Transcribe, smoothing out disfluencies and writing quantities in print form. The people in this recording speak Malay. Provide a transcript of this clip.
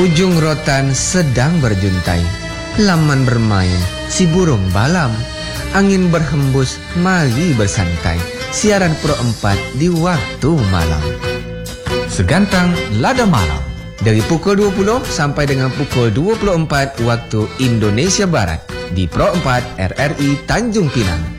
Ujung rotan sedang berjuntai, laman bermain si burung balam. Angin berhembus, mari bersantai. Siaran Pro 4 di waktu malam. Segantang Lada Malam. Dari pukul 20 sampai dengan pukul 24 waktu Indonesia Barat di Pro 4 RRI Tanjung Pinang.